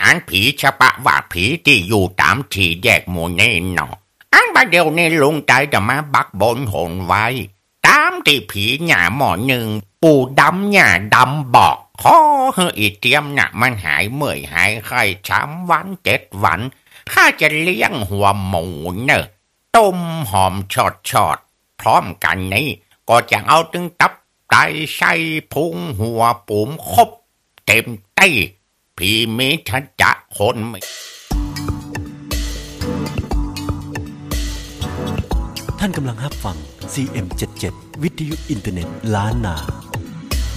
อันผีฉปะว่าผีที่อยู่ตามที่แยกหมู่นี่เนาะอันบาเดียวนี่ลุงใจจะมาบักบนหนไว้ตามที่ผีหญ่าหมอหนึ่งปู่ดำหญ่าดำบอกขอเฮออีเตรียมน่ะมันหายเมื่อยหายไข้3 วัน 7 วันข้าจะเลี้ยงหัวหมูเนอะต้มหอมชอดพร้อมกันนี้ก็จะเอาตึงตับไตไส้พุงหัวปุ๋มครบเต็มตี้ผีมีทันจะคนไม่ท่านกำลังรับฟัง CM77 วิทยุอินเทอร์เน็ตล้านนา